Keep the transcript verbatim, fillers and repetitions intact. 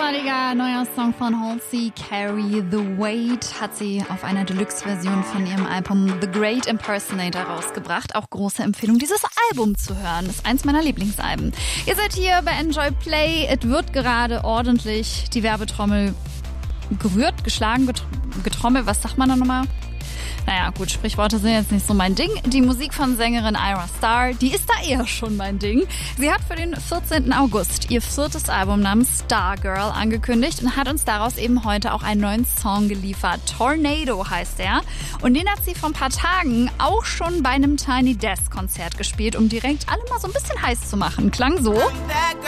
großartiger neuer Song von Halsey, Carry the Weight, hat sie auf einer Deluxe-Version von ihrem Album The Great Impersonator rausgebracht. Auch große Empfehlung, dieses Album zu hören. Das ist eins meiner Lieblingsalben. Ihr seid hier bei Enjoy Play. Es wird gerade ordentlich die Werbetrommel gerührt, geschlagen, getrommelt. Was sagt man da nochmal? Naja, gut, Sprichworte sind jetzt nicht so mein Ding. Die Musik von Sängerin Ira Starr, die ist da eher schon mein Ding. Sie hat für den vierzehnten August ihr viertes Album namens Stargirl angekündigt und hat uns daraus eben heute auch einen neuen Song geliefert. Tornado heißt er. Und den hat sie vor ein paar Tagen auch schon bei einem Tiny Desk Konzert gespielt, um direkt alle mal so ein bisschen heiß zu machen. Klang so.